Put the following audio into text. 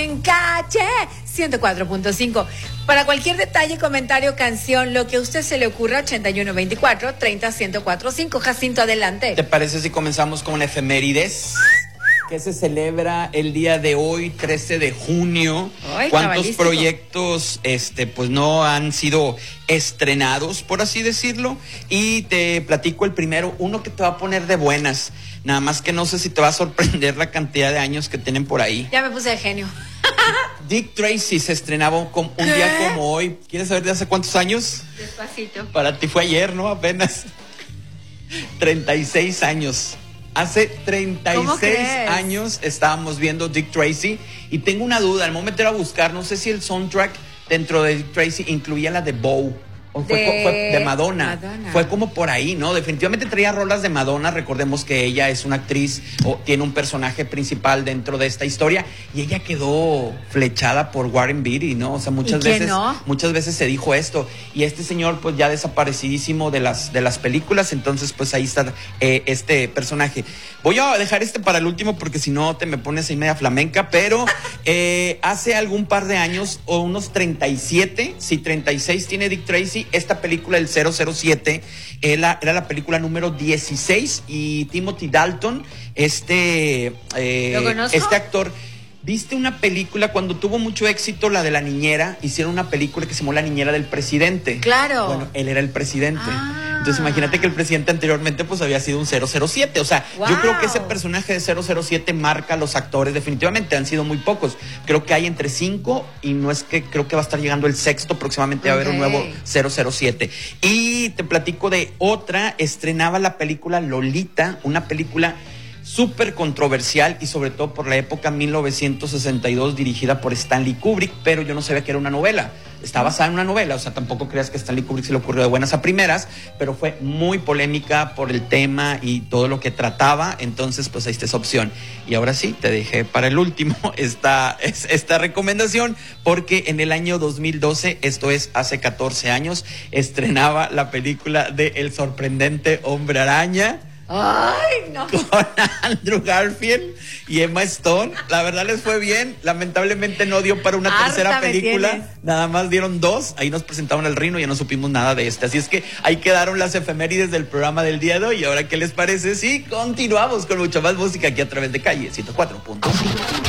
En Calle 104.5. Para cualquier detalle, comentario, canción, lo que a usted se le ocurra, 8124-30-1045. Jacinto, adelante. ¿Te parece si comenzamos con efemérides? Que se celebra el día de hoy, 13 de junio. Ay, ¿Cuántos cabalístico. proyectos pues no han sido estrenados, por así decirlo? Y te platico el primero, uno que te va a poner de buenas. Nada más que no sé si te va a sorprender la cantidad de años que tienen por ahí. Ya me puse de genio. Dick Tracy se estrenaba un día como hoy. ¿Quieres saber de hace cuántos años? Despacito. Para ti fue ayer, ¿no? Apenas 36 años. Hace 36 años estábamos viendo Dick Tracy y tengo una duda, al momento era buscar, no sé si el soundtrack dentro de Dick Tracy incluía la de Bow. O fue de Madonna. Fue como por ahí, ¿no? Definitivamente traía rolas de Madonna. Recordemos que ella es una actriz o tiene un personaje principal dentro de esta historia y ella quedó flechada por Warren Beatty, ¿no? O sea, muchas veces se dijo esto. Y este señor, pues ya desaparecidísimo de las películas, entonces pues ahí está este personaje. Voy a dejar para el último porque si no te me pones ahí media flamenca, pero hace algún par de años, o unos 37, si 36 tiene Dick Tracy, esta película, el 007, era la película número 16 y Timothy Dalton, este actor, ¿viste una película cuando tuvo mucho éxito, la de La Niñera? Hicieron una película que se llamó La Niñera del Presidente. Claro. Bueno, él era el presidente. Entonces imagínate que el presidente anteriormente pues había sido un 007. O sea, wow. Yo creo que ese personaje de 007 marca a los actores. Definitivamente han sido muy pocos. Creo que hay entre 5 y no es que creo que va a estar llegando el 6º. Próximamente va a haber un nuevo 007. Y te platico de otra. Estrenaba la película Lolita, una película súper controversial y sobre todo por la época 1962, dirigida por Stanley Kubrick, pero yo no sabía que era una novela. Está basada en una novela, o sea, tampoco creas que a Stanley Kubrick se le ocurrió de buenas a primeras, pero fue muy polémica por el tema y todo lo que trataba, entonces pues ahí está esa opción. Y ahora sí, te dejé para el último esta recomendación, porque en el año 2012, esto es hace 14 años, estrenaba la película de El sorprendente Hombre Araña. ¡Ay, no! Con Andrew Garfield y Emma Stone. La verdad les fue bien. Lamentablemente no dio para una tercera película. Nada más dieron 2. Ahí nos presentaron el Rino y ya no supimos nada de Así es que ahí quedaron las efemérides del programa del día de hoy. Y ahora, ¿qué les parece? Sí, continuamos con mucha más música aquí a través de Calle 104.5.